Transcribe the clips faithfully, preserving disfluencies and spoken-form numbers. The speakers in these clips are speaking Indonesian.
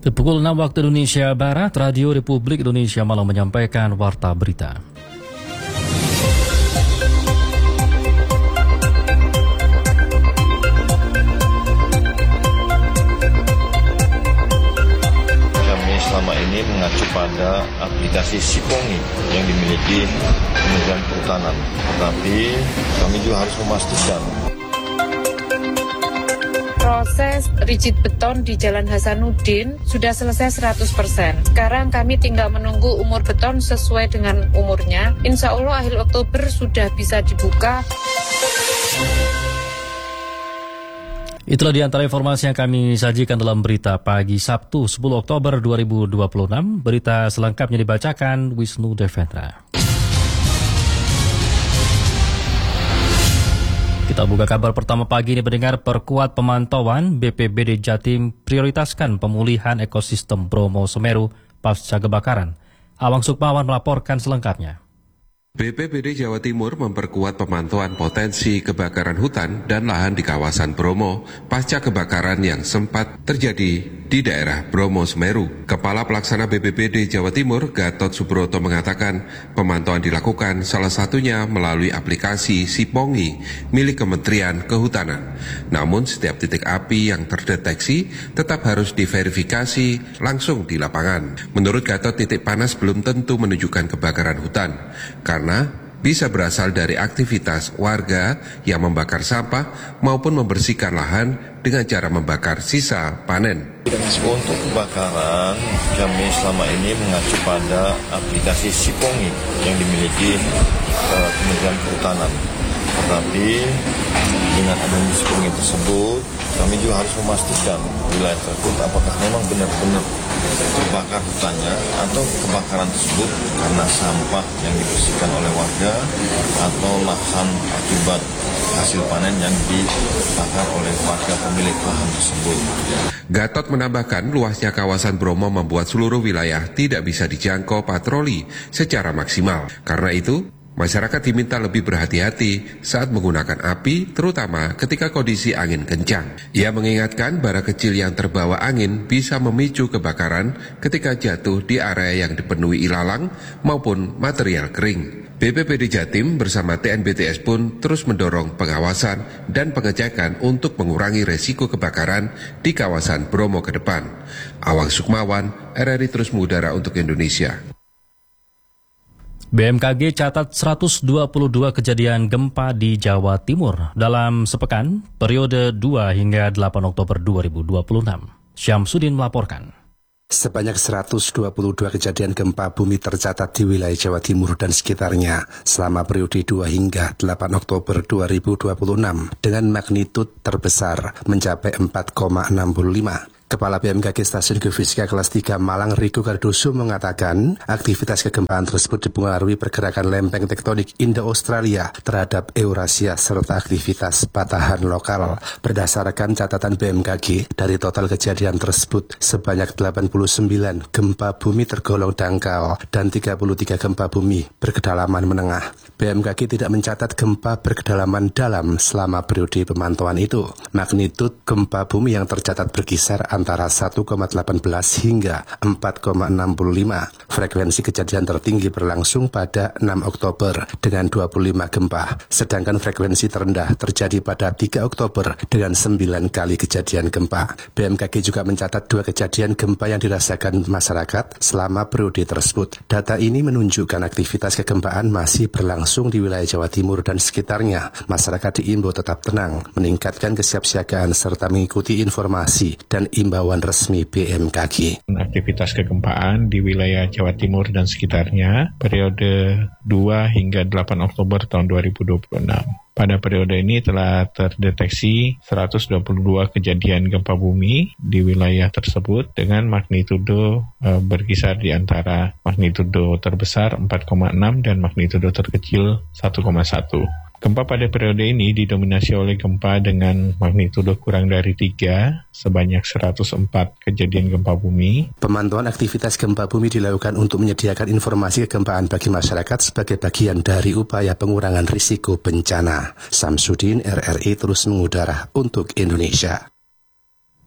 Pukul enam waktu Indonesia Barat, Radio Republik Indonesia Malang menyampaikan warta berita. Kami selama ini mengacu pada aplikasi Sipongi yang dimiliki Kementerian Kehutanan. Tetapi kami juga harus memastikan proses rigid beton di Jalan Hasanuddin sudah selesai seratus persen. Sekarang kami tinggal menunggu umur beton sesuai dengan umurnya. Insya Allah akhir Oktober sudah bisa dibuka. Itulah di antara informasi yang kami sajikan dalam berita pagi Sabtu sepuluh Oktober dua ribu dua puluh enam. Berita selengkapnya dibacakan Wisnu Devendra. Kita buka kabar pertama pagi ini mendengar perkuat pemantauan. B P B D Jatim prioritaskan pemulihan ekosistem Bromo Semeru pasca kebakaran. Awang Sukmawan melaporkan selengkapnya. B P B D Jawa Timur memperkuat pemantauan potensi kebakaran hutan dan lahan di kawasan Bromo pasca kebakaran yang sempat terjadi di daerah Bromo Semeru. Kepala Pelaksana B P B D Jawa Timur, Gatot Subroto, mengatakan pemantauan dilakukan salah satunya melalui aplikasi Sipongi milik Kementerian Kehutanan. Namun setiap titik api yang terdeteksi tetap harus diverifikasi langsung di lapangan. Menurut Gatot, titik panas belum tentu menunjukkan kebakaran hutan, karena bisa berasal dari aktivitas warga yang membakar sampah maupun membersihkan lahan dengan cara membakar sisa panen. Untuk kebakaran, kami selama ini mengacu pada aplikasi Sipongi yang dimiliki uh, Kementerian Kehutanan. Tetapi dengan adanya Sipongi tersebut, kami juga harus memastikan wilayah tersebut apakah memang benar-benar terbakar hutannya atau kebakaran tersebut karena sampah yang dibersihkan oleh warga atau lahan akibat hasil panen yang dibakar oleh warga pemilik lahan tersebut. Gatot menambahkan luasnya kawasan Bromo membuat seluruh wilayah tidak bisa dijangkau patroli secara maksimal. Karena itu, masyarakat diminta lebih berhati-hati saat menggunakan api, terutama ketika kondisi angin kencang. Ia mengingatkan bara kecil yang terbawa angin bisa memicu kebakaran ketika jatuh di area yang dipenuhi ilalang maupun material kering. B P B D Jatim bersama T N B T S pun terus mendorong pengawasan dan pengecekan untuk mengurangi resiko kebakaran di kawasan Bromo ke depan. Awang Sukmawan, R R I terus mengudara untuk Indonesia. B M K G catat seratus dua puluh dua kejadian gempa di Jawa Timur dalam sepekan periode dua hingga delapan Oktober dua ribu dua puluh enam. Syamsuddin melaporkan. Sebanyak seratus dua puluh dua kejadian gempa bumi tercatat di wilayah Jawa Timur dan sekitarnya selama periode dua hingga delapan Oktober dua ribu dua puluh enam dengan magnitud terbesar mencapai empat koma enam lima. Kepala B M K G Stasiun Geofisika Kelas tiga Malang, Riko Cardoso, mengatakan aktivitas kegempaan tersebut dipengaruhi pergerakan lempeng tektonik Indo-Australia terhadap Eurasia serta aktivitas patahan lokal. Berdasarkan catatan B M K G, dari total kejadian tersebut sebanyak delapan puluh sembilan gempa bumi tergolong dangkal dan tiga puluh tiga gempa bumi berkedalaman menengah. B M K G tidak mencatat gempa berkedalaman dalam selama periode pemantauan itu. Magnitud gempa bumi yang tercatat berkisar antara satu koma satu delapan hingga empat koma enam lima. Frekuensi kejadian tertinggi berlangsung pada enam Oktober dengan dua puluh lima gempa, sedangkan frekuensi terendah terjadi pada tiga Oktober dengan sembilan kali kejadian gempa. B M K G juga mencatat dua kejadian gempa yang dirasakan masyarakat selama periode tersebut. Data ini menunjukkan aktivitas kegempaan masih berlangsung di wilayah Jawa Timur dan sekitarnya. Masyarakat diimbau tetap tenang, meningkatkan kesiapsiagaan serta mengikuti informasi dan imbauan resmi B M K G. Aktivitas kegempaan di wilayah Jawa Timur dan sekitarnya periode dua hingga delapan Oktober tahun dua ribu dua puluh enam. Pada periode ini telah terdeteksi seratus dua puluh dua kejadian gempa bumi di wilayah tersebut dengan magnitudo e, berkisar di antara magnitudo terbesar empat koma enam dan magnitudo terkecil satu koma satu. Gempa pada periode ini didominasi oleh gempa dengan magnitudo kurang dari tiga, sebanyak seratus empat kejadian gempa bumi. Pemantauan aktivitas gempa bumi dilakukan untuk menyediakan informasi kegempaan bagi masyarakat sebagai bagian dari upaya pengurangan risiko bencana. Syamsuddin, R R I terus mengudara untuk Indonesia.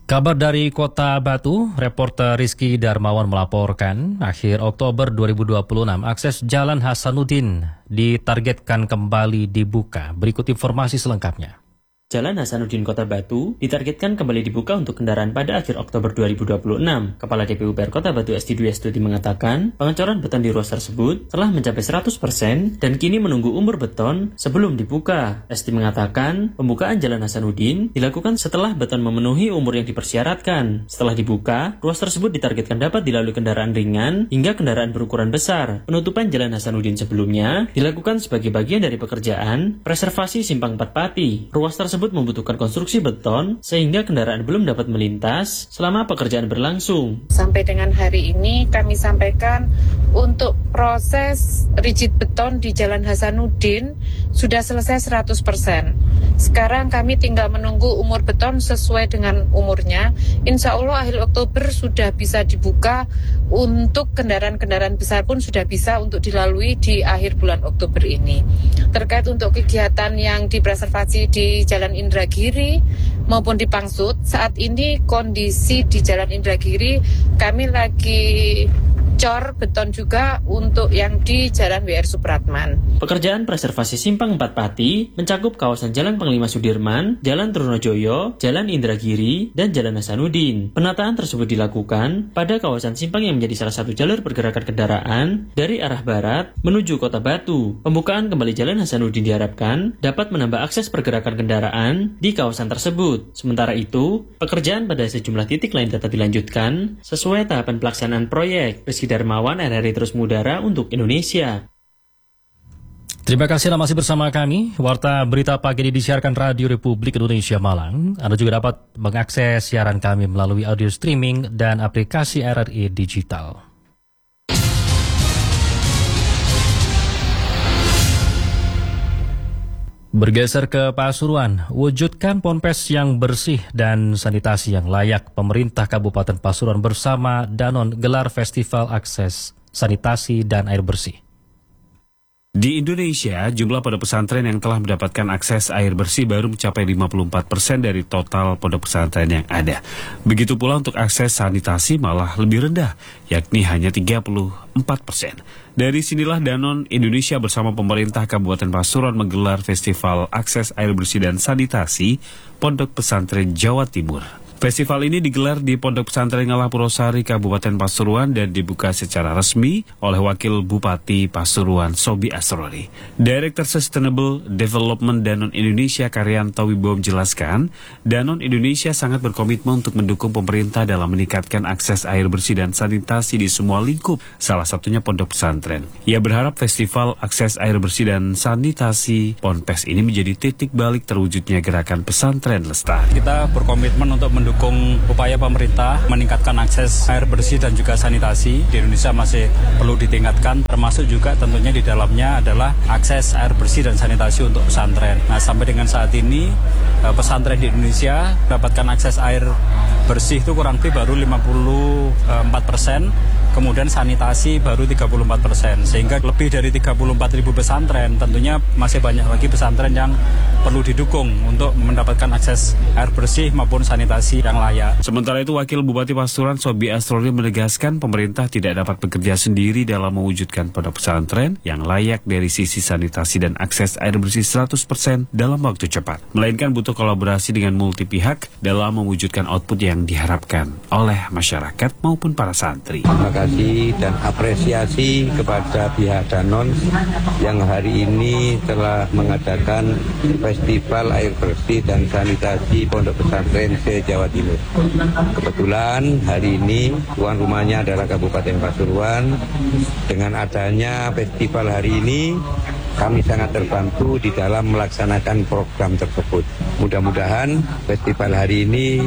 Kabar dari Kota Batu, reporter Rizky Darmawan melaporkan, akhir Oktober dua ribu dua puluh enam akses Jalan Hasanuddin ditargetkan kembali dibuka. Berikut informasi selengkapnya. Jalan Hasanuddin Kota Batu ditargetkan kembali dibuka untuk kendaraan pada akhir Oktober dua ribu dua puluh enam. Kepala D P U P R Kota Batu Esti Dwi Astuti mengatakan, pengecoran beton di ruas tersebut telah mencapai seratus persen dan kini menunggu umur beton sebelum dibuka. Esti mengatakan, pembukaan Jalan Hasanuddin dilakukan setelah beton memenuhi umur yang dipersyaratkan. Setelah dibuka, ruas tersebut ditargetkan dapat dilalui kendaraan ringan hingga kendaraan berukuran besar. Penutupan Jalan Hasanuddin sebelumnya dilakukan sebagai bagian dari pekerjaan preservasi Simpang Empat Pati. Ruas tersebut tersebut membutuhkan konstruksi beton sehingga kendaraan belum dapat melintas selama pekerjaan berlangsung. Sampai dengan hari ini kami sampaikan untuk proses rigid beton di Jalan Hasanuddin sudah selesai seratus persen. Sekarang kami tinggal menunggu umur beton sesuai dengan umurnya. Insya Allah akhir Oktober sudah bisa dibuka, untuk kendaraan-kendaraan besar pun sudah bisa untuk dilalui di akhir bulan Oktober ini. Terkait untuk kegiatan yang dipreservasi di Jalan Indragiri maupun di Pangsut, saat ini kondisi di Jalan Indragiri kami lagi cor beton juga untuk yang di Jalan W R Supratman. Pekerjaan preservasi Simpang Empat Pati mencakup kawasan Jalan Panglima Sudirman, Jalan Trunojoyo, Jalan Indragiri, dan Jalan Hasanuddin. Penataan tersebut dilakukan pada kawasan simpang yang menjadi salah satu jalur pergerakan kendaraan dari arah barat menuju Kota Batu. Pembukaan kembali Jalan Hasanuddin diharapkan dapat menambah akses pergerakan kendaraan di kawasan tersebut. Sementara itu, pekerjaan pada sejumlah titik lain tetap dilanjutkan sesuai tahapan pelaksanaan proyek. Rizky Darmawan, R R I Terus Mudara untuk Indonesia. Terima kasih Anda masih bersama kami. Warta Berita Pagi ini disiarkan Radio Republik Indonesia Malang. Anda juga dapat mengakses siaran kami melalui audio streaming dan aplikasi R R I Digital. Bergeser ke Pasuruan, wujudkan ponpes yang bersih dan sanitasi yang layak. Pemerintah Kabupaten Pasuruan bersama Danon gelar Festival Akses Sanitasi dan Air Bersih. Di Indonesia, jumlah pondok pesantren yang telah mendapatkan akses air bersih baru mencapai lima puluh empat persen dari total pondok pesantren yang ada. Begitu pula untuk akses sanitasi malah lebih rendah, yakni hanya tiga puluh empat persen. Dari sinilah Danon Indonesia bersama pemerintah Kabupaten Pasuruan menggelar Festival Akses Air Bersih dan Sanitasi Pondok Pesantren Jawa Timur. Festival ini digelar di Pondok Pesantren Ngalah Purwosari, Kabupaten Pasuruan dan dibuka secara resmi oleh Wakil Bupati Pasuruan Sobi Asrori. Director Sustainable Development Danon Indonesia Karyanto Wibowo menjelaskan, Danon Indonesia sangat berkomitmen untuk mendukung pemerintah dalam meningkatkan akses air bersih dan sanitasi di semua lingkup, salah satunya pondok pesantren. Ia berharap Festival Akses Air Bersih dan Sanitasi Ponpes ini menjadi titik balik terwujudnya gerakan pesantren lestari. Kita berkomitmen untuk mendukung upaya pemerintah meningkatkan akses air bersih dan juga sanitasi di Indonesia masih perlu ditingkatkan, termasuk juga tentunya di dalamnya adalah akses air bersih dan sanitasi untuk pesantren. Nah, sampai dengan saat ini pesantren di Indonesia mendapatkan akses air bersih itu kurang lebih baru lima puluh empat persen, kemudian sanitasi baru tiga puluh empat persen, sehingga lebih dari tiga puluh empat ribu pesantren. Tentunya masih banyak lagi pesantren yang perlu didukung untuk mendapatkan akses air bersih maupun sanitasi yang layak. Sementara itu, Wakil Bupati Pasuruan Sobi Asrori menegaskan pemerintah tidak dapat bekerja sendiri dalam mewujudkan pondok pesantren yang layak dari sisi sanitasi dan akses air bersih seratus persen dalam waktu cepat, melainkan butuh kolaborasi dengan multi pihak dalam mewujudkan output yang diharapkan oleh masyarakat maupun para santri. Terima kasih dan apresiasi kepada pihak Danon yang hari ini telah mengadakan Festival Air Bersih dan Sanitasi Pondok Pesantren se-Jawa Timur. Kebetulan hari ini tuan rumahnya adalah Kabupaten Pasuruan. Dengan adanya festival hari ini, kami sangat terbantu di dalam melaksanakan program tersebut. Mudah-mudahan festival hari ini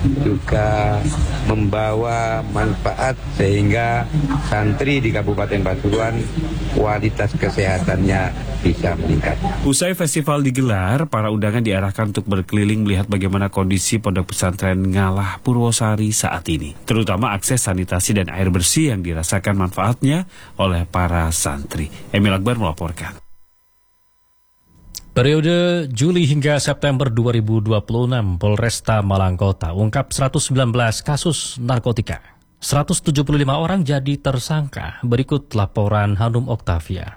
juga membawa manfaat sehingga santri di Kabupaten Pasuruan kualitas kesehatannya bisa meningkat. Usai festival digelar, para undangan diarahkan untuk berkeliling melihat bagaimana kondisi pondok pesantren Ngalah Purwosari saat ini, terutama akses sanitasi dan air bersih yang dirasakan manfaatnya oleh para santri. Emil Akbar melaporkan. Periode Juli hingga September dua ribu dua puluh enam, Polresta Malang Kota ungkap seratus sembilan belas kasus narkotika. seratus tujuh puluh lima orang jadi tersangka. Berikut laporan Hanum Oktavia.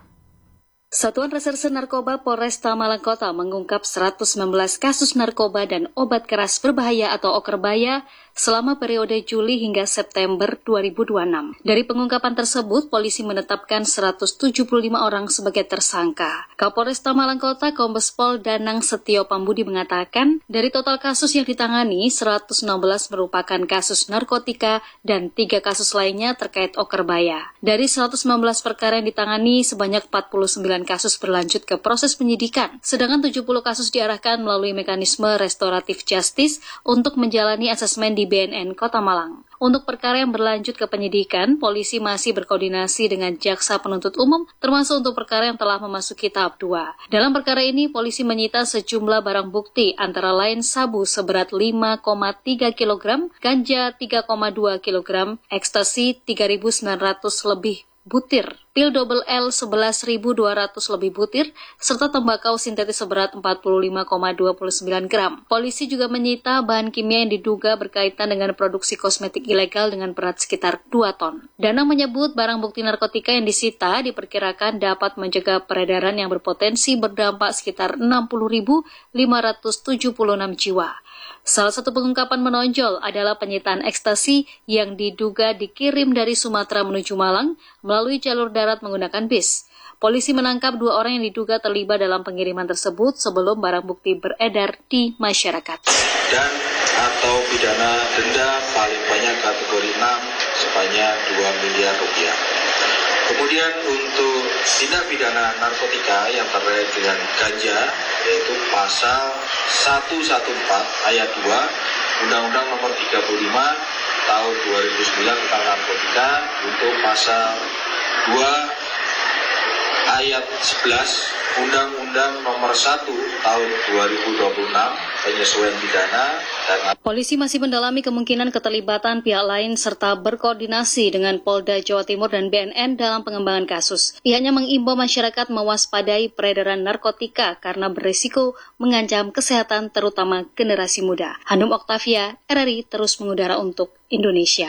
Satuan Reserse Narkoba Polresta Malang Kota mengungkap seratus sembilan belas kasus narkoba dan obat keras berbahaya atau okerbaya selama periode Juli hingga September dua ribu dua puluh enam. Dari pengungkapan tersebut, polisi menetapkan seratus tujuh puluh lima orang sebagai tersangka. Kapolresta Malang Kota Kombes Pol Danang Setio Pambudi mengatakan, dari total kasus yang ditangani, seratus enam belas merupakan kasus narkotika dan tiga kasus lainnya terkait okerbaya. Dari seratus sembilan belas perkara yang ditangani, sebanyak empat puluh sembilan kasus berlanjut ke proses penyidikan, sedangkan tujuh puluh kasus diarahkan melalui mekanisme restoratif justice untuk menjalani asesmen di B N N Kota Malang. Untuk perkara yang berlanjut ke penyidikan, polisi masih berkoordinasi dengan jaksa penuntut umum, termasuk untuk perkara yang telah memasuki tahap dua. Dalam perkara ini, polisi menyita sejumlah barang bukti, antara lain sabu seberat lima koma tiga kilogram, ganja tiga koma dua kilogram, ekstasi tiga ribu sembilan ratus lebih butir, pil double L sebelas ribu dua ratus lebih butir, serta tembakau sintetis seberat empat puluh lima koma dua sembilan gram. Polisi juga menyita bahan kimia yang diduga berkaitan dengan produksi kosmetik ilegal dengan berat sekitar dua ton. Danang menyebut barang bukti narkotika yang disita diperkirakan dapat mencegah peredaran yang berpotensi berdampak sekitar enam puluh ribu lima ratus tujuh puluh enam jiwa. Salah satu pengungkapan menonjol adalah penyitaan ekstasi yang diduga dikirim dari Sumatera menuju Malang melalui jalur darat menggunakan bis. Polisi menangkap dua orang yang diduga terlibat dalam pengiriman tersebut sebelum barang bukti beredar di masyarakat. Dan atau pidana denda paling banyak kategori enam sebanyak dua miliar rupiah. Kemudian untuk tindak pidana narkotika yang terkait dengan ganja, yaitu pasal seratus empat belas ayat dua Undang-Undang nomor tiga puluh lima tahun dua ribu sembilan tentang narkotika, untuk pasal dua ayat sebelas Undang-Undang nomor satu tahun dua ribu dua puluh enam penyesuaian pidana. Dan polisi masih mendalami kemungkinan keterlibatan pihak lain serta berkoordinasi dengan Polda Jawa Timur dan B N N dalam pengembangan kasus. Pihaknya mengimbau masyarakat mewaspadai peredaran narkotika karena berisiko mengancam kesehatan terutama generasi muda. Hanum Oktavia, R R I terus mengudara untuk Indonesia.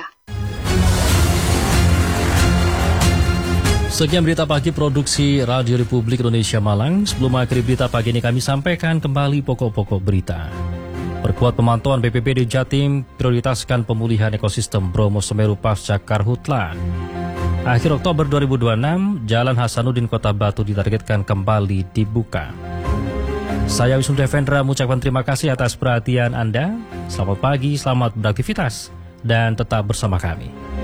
Sekian berita pagi produksi Radio Republik Indonesia Malang. Sebelum mengakhiri berita pagi ini, kami sampaikan kembali pokok-pokok berita. Perkuat pemantauan B P B D Jatim, prioritaskan pemulihan ekosistem Bromo Semeru pasca karhutla. Akhir Oktober dua ribu dua puluh enam, Jalan Hasanuddin Kota Batu ditargetkan kembali dibuka. Saya Wisnu Devendra mengucapkan terima kasih atas perhatian Anda. Selamat pagi, selamat beraktivitas, dan tetap bersama kami.